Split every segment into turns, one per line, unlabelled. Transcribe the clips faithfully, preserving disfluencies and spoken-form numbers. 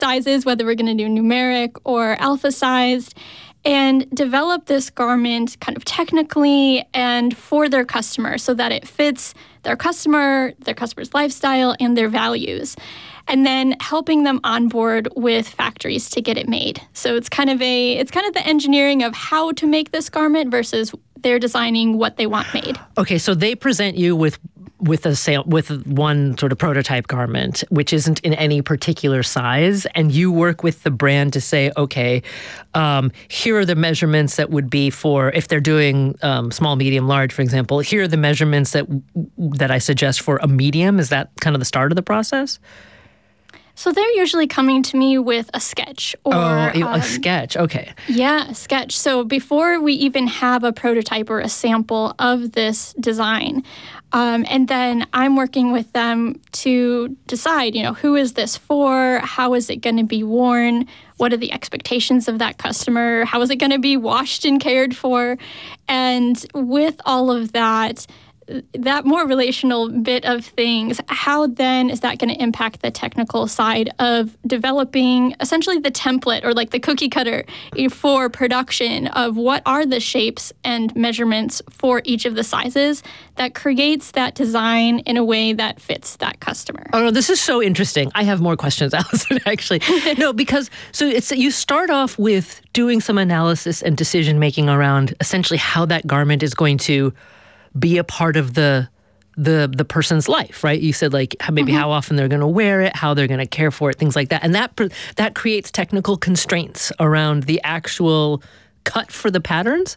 sizes, whether we're going to do numeric or alpha sized, and develop this garment kind of technically and for their customer so that it fits their customer, their customer's lifestyle, and their values. And then helping them onboard with factories to get it made. So it's kind of a it's kind of the engineering of how to make this garment versus they're designing what they want made.
Okay, so they present you with with a sale with one sort of prototype garment, which isn't in any particular size, and you work with the brand to say, okay, um, here are the measurements that would be for if they're doing um, small, medium, large, for example. Here are the measurements that that I suggest for a medium. Is that kind of the start of the process?
So they're usually coming to me with a sketch or
oh, a
um,
sketch. Okay.
Yeah, a sketch. So before we even have a prototype or a sample of this design, um, and then I'm working with them to decide, you know, who is this for? How is it going to be worn? What are the expectations of that customer? How is it going to be washed and cared for? And with all of that, that more relational bit of things, how then is that going to impact the technical side of developing essentially the template or like the cookie cutter for production of what are the shapes and measurements for each of the sizes that creates that design in a way that fits that customer?
Oh, no, this is so interesting. I have more questions, Allison, actually. No, because so it's you start off with doing some analysis and decision making around essentially how that garment is going to be a part of the the the person's life, right? You said like maybe mm-hmm. how often they're going to wear it, how they're going to care for it, things like that. And that that creates technical constraints around the actual cut for the patterns?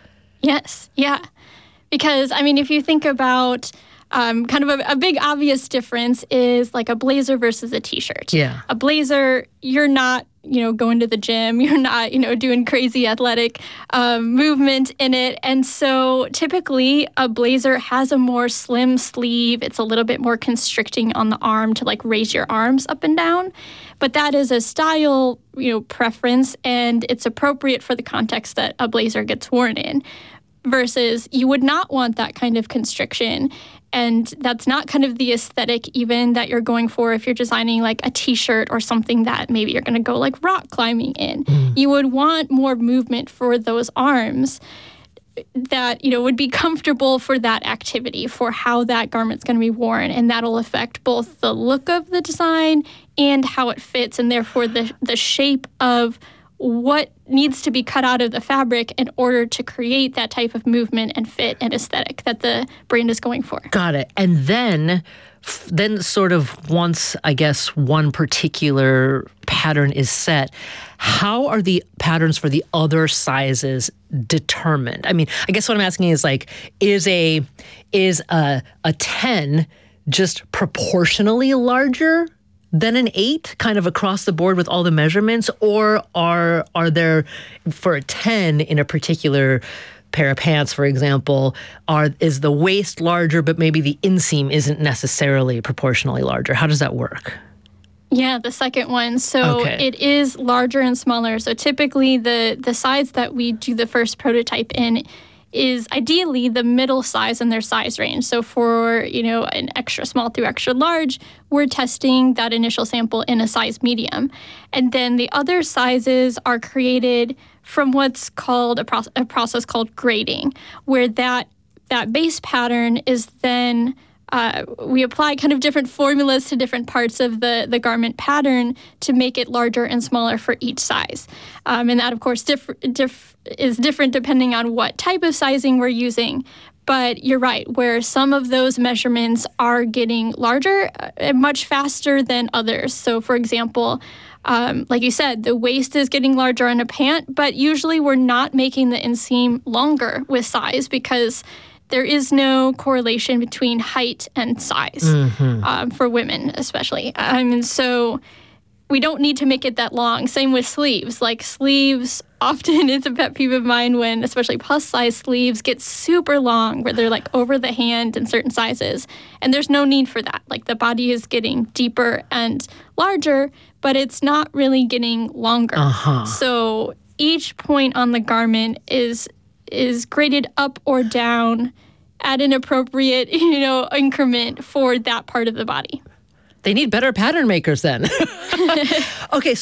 Yes, yeah. Because, I mean, if you think about um, kind of a, a big obvious difference is like a blazer versus a t-shirt.
Yeah.
A blazer, you're not you know, going to the gym. You're not, you know, doing crazy athletic um, movement in it. And so typically a blazer has a more slim sleeve. It's a little bit more constricting on the arm to like raise your arms up and down. But that is a style, you know, preference, and it's appropriate for the context that a blazer gets worn in. Versus you would not want that kind of constriction. And that's not kind of the aesthetic even that you're going for if you're designing like a t-shirt or something that maybe you're going to go like rock climbing in. Mm. You would want more movement for those arms that, you know, would be comfortable for that activity, for how that garment's going to be worn. And that'll affect both the look of the design and how it fits, and therefore the the shape of what needs to be cut out of the fabric in order to create that type of movement and fit and aesthetic that the brand is going for.
Got it. And then, then sort of once, I guess, one particular pattern is set, how are the patterns for the other sizes determined? I mean, I guess what I'm asking is like, is a is a a ten just proportionally larger than an eight, kind of across the board with all the measurements, or are are there, for a ten in a particular pair of pants, for example, are is the waist larger, but maybe the inseam isn't necessarily proportionally larger? How does that work?
Yeah, the second one. So
okay.
It is larger and smaller. So typically the the size that we do the first prototype in is ideally the middle size in their size range. So for, you know, an extra small through extra large, we're testing that initial sample in a size medium. And then the other sizes are created from what's called a, pro- a process called grading, where that that base pattern is then Uh, we apply kind of different formulas to different parts of the, the garment pattern to make it larger and smaller for each size. Um, and that, of course, diff- diff- is different depending on what type of sizing we're using. But you're right, where some of those measurements are getting larger uh, much faster than others. So, for example, um, like you said, the waist is getting larger on a pant, but usually we're not making the inseam longer with size because there is no correlation between height and size mm-hmm. um, for women, especially. Um, and so we don't need to make it that long. Same with sleeves. Like sleeves, often it's a pet peeve of mine when, especially plus-size sleeves, get super long, where they're like over the hand in certain sizes. And there's no need for that. Like the body is getting deeper and larger, but it's not really getting longer.
Uh-huh.
So each point on the garment is is graded up or down at an appropriate, you know, increment for that part of the body.
They need better pattern makers then. Okay,